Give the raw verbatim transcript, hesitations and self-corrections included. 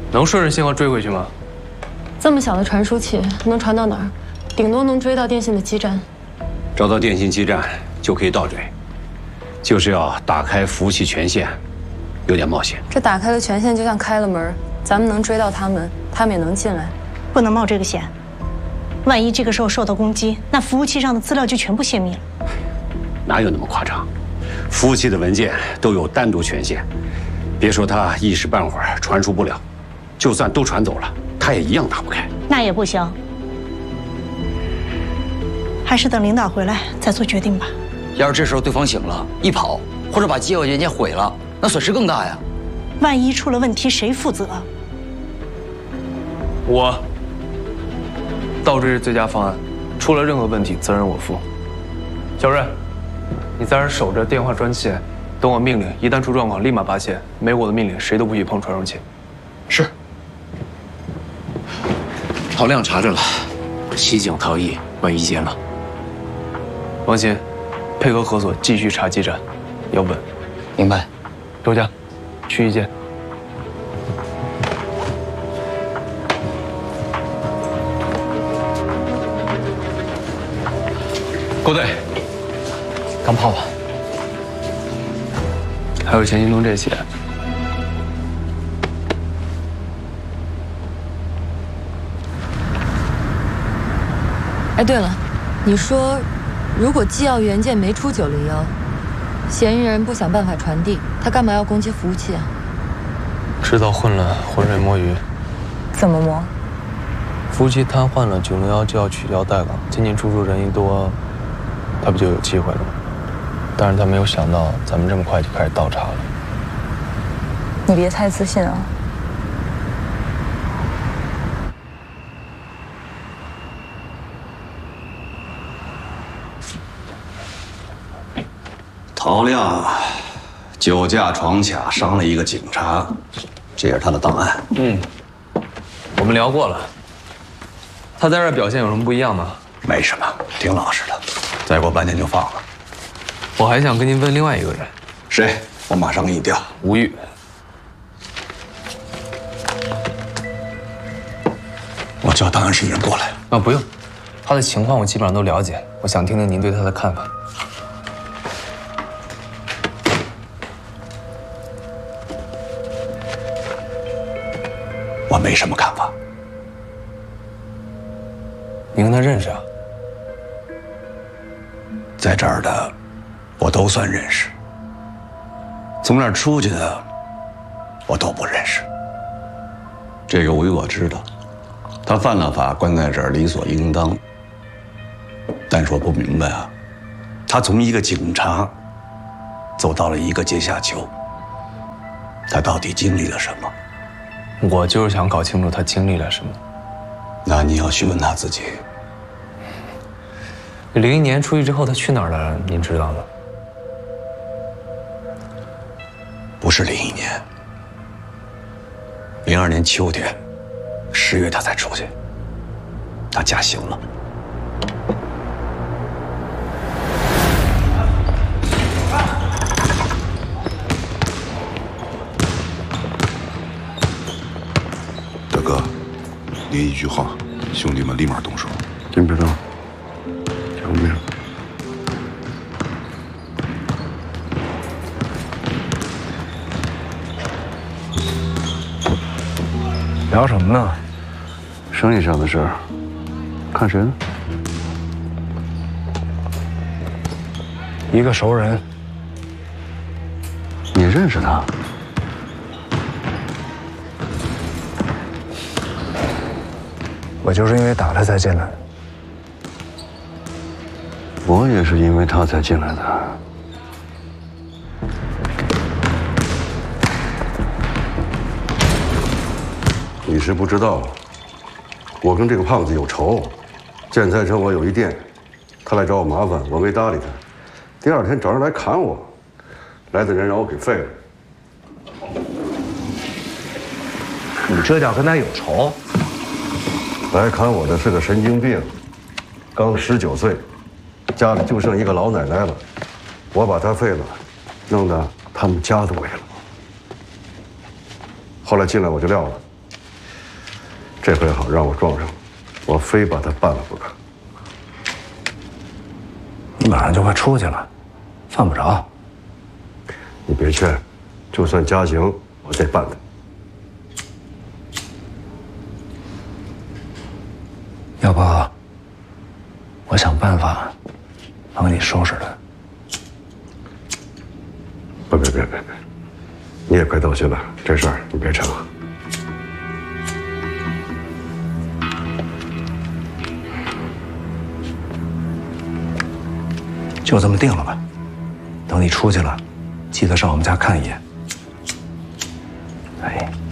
能顺着信号追回去吗？ 这么小的传输器能传到哪儿？顶多能追到电信的基站。 找到电信基站就可以倒追，就是要打开服务器权限，有点冒险。 这打开了权限，就像开了门，咱们能追到他们，他们也能进来。 不能冒这个险，万一这个时候受到攻击，那服务器上的资料就全部泄密了。 哪有那么夸张？服务器的文件都有单独权限，别说它一时半会儿传输不了，就算都传走了，它也一样打不开。 那也不行，还是等领导回来再做决定吧。 要是这时候对方醒了，一跑或者把机要元件毁了，那损失更大呀。 万一出了问题，谁负责？ 我。倒追是最佳方案，出了任何问题，责任我负。小瑞，你在这守着电话专线，等我命令，一旦出状况立马拔线。没我的命令，谁都不许碰传输器。 是。陶亮查着了，袭警逃逸，万一间了。 放心，配合合作继续查基站，要稳。 明白。 周家，去一间。勾队， 钢炮吧， 还有钱金东这些。 哎，对了，你说，如果机要元件没出九零幺，嫌疑人不想办法传递，他干嘛要攻击服务器啊？ 知道混了，浑水摸鱼。 怎么摸？ 服务器瘫痪了，九零幺就要取消带岗，进进出出人一多。他不就有机会了吗？但是他没有想到咱们这么快就开始倒查了。 你别太自信啊！ 陶亮酒驾闯卡伤了一个警察，这也是他的档案。 嗯，我们聊过了。他在这儿表现有什么不一样吗？ 没什么，挺老实的。再过半年就放了。 我还想跟您问另外一个人， 谁？我马上给你调。 吴玉。 我叫档案室的人过来。 啊，不用，他的情况我基本上都了解，我想听听您对他的看法。 我没什么看法。 你跟他认识啊？ 在这儿的，我都算认识；从那儿出去的，我都不认识。这个吴玉我知道，他犯了法，关在这儿理所应当。但是我不明白啊，他从一个警察走到了一个阶下囚，他到底经历了什么？ 我就是想搞清楚他经历了什么。 那你要询问他自己。 零一年出狱之后，他去哪儿了？您知道吗？ 不是零一年，零二年秋天，十月他才出去。他加刑了。 大哥，您一句话，兄弟们立马动手。 金不知道。救命！ 聊什么呢？ 生意上的事儿。看谁呢？ 一个熟人。 你认识他？ 我就是因为打他才进来的。 我也是因为他才进来的。 你是不知道，我跟这个胖子有仇。建材城我有一店，他来找我麻烦，我没搭理他。第二天找人来砍我，来的人让我给废了。 你这叫跟他有仇？ 来砍我的是个神经病，刚十九岁。家里就剩一个老奶奶了，我把她废了，弄得他们家都没了。后来进来我就撂了， 这回好让我撞上了，我非把他办了不可。 你马上就快出去了，犯不着。 你别劝，就算加刑，我得办他。 要不，我想办法帮你收拾他。 别别别别别，你也快到齐了，这事儿你别掺和。 就这么定了吧。等你出去了，记得上我们家看一眼。哎。